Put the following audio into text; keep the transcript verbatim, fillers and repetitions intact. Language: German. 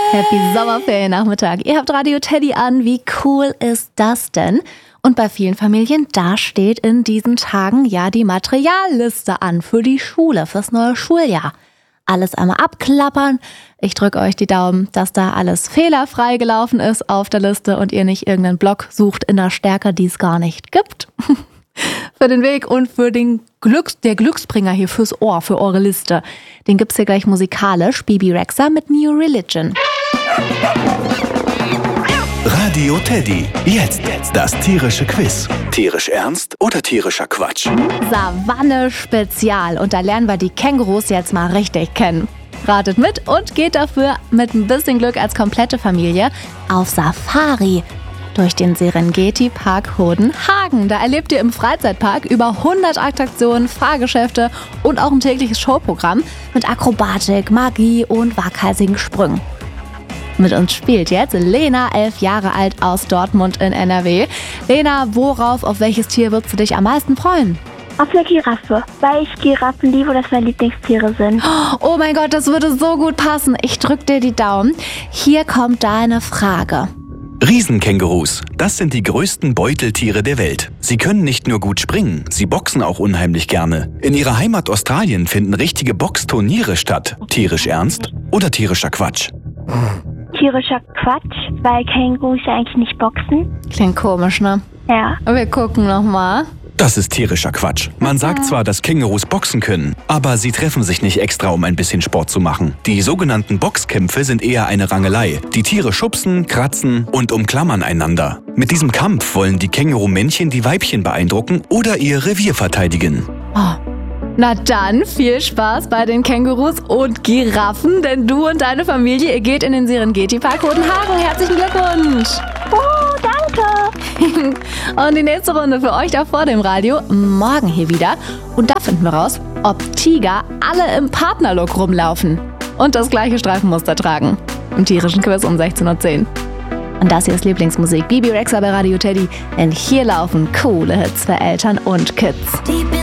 Happy Sommerferiennachmittag. Ihr habt Radio Teddy an. Wie cool ist das denn? Und bei vielen Familien, da steht in diesen Tagen ja die Materialliste an für die Schule, fürs neue Schuljahr. Alles einmal abklappern. Ich drücke euch die Daumen, dass da alles fehlerfrei gelaufen ist auf der Liste und ihr nicht irgendeinen Block sucht in der Stärke, die es gar nicht gibt. Für den Weg und für den Glücks, der Glücksbringer hier fürs Ohr, für eure Liste. Den gibt's hier gleich musikalisch. Bibi Rexha mit New Religion. Radio Teddy. Jetzt das tierische Quiz. Tierisch ernst oder tierischer Quatsch? Savanne Spezial. Und da lernen wir die Kängurus jetzt mal richtig kennen. Ratet mit und geht dafür mit ein bisschen Glück als komplette Familie auf Safari durch den Serengeti-Park Hodenhagen. Da erlebt ihr im Freizeitpark über hundert Attraktionen, Fahrgeschäfte und auch ein tägliches Showprogramm mit Akrobatik, Magie und waghalsigen Sprüngen. Mit uns spielt jetzt Lena, elf Jahre alt, aus Dortmund in N R W. Lena, worauf, auf welches Tier würdest du dich am meisten freuen? Auf eine Giraffe, weil ich Giraffen liebe und das meine Lieblingstiere sind. Oh mein Gott, das würde so gut passen. Ich drück dir die Daumen. Hier kommt deine Frage. Riesenkängurus, das sind die größten Beuteltiere der Welt. Sie können nicht nur gut springen, sie boxen auch unheimlich gerne. In ihrer Heimat Australien finden richtige Boxturniere statt. Tierisch ernst oder tierischer Quatsch? Tierischer Quatsch, weil Kängurus ja eigentlich nicht boxen. Klingt komisch, ne? Ja. Wir gucken nochmal. Das ist tierischer Quatsch. Man sagt zwar, dass Kängurus boxen können, aber sie treffen sich nicht extra, um ein bisschen Sport zu machen. Die sogenannten Boxkämpfe sind eher eine Rangelei. Die Tiere schubsen, kratzen und umklammern einander. Mit diesem Kampf wollen die Känguru-Männchen die Weibchen beeindrucken oder ihr Revier verteidigen. Oh. Na dann, viel Spaß bei den Kängurus und Giraffen, denn du und deine Familie, ihr geht in den Serengeti-Park Hodenhagen. Herzlichen Glückwunsch! Oh, danke! Und die nächste Runde für euch da vor dem Radio, morgen hier wieder. Und da finden wir raus, ob Tiger alle im Partnerlook rumlaufen und das gleiche Streifenmuster tragen. Im tierischen Quiz um sechzehn Uhr zehn. Und das hier ist Lieblingsmusik, Bibi Rexha bei Radio Teddy, denn hier laufen coole Hits für Eltern und Kids.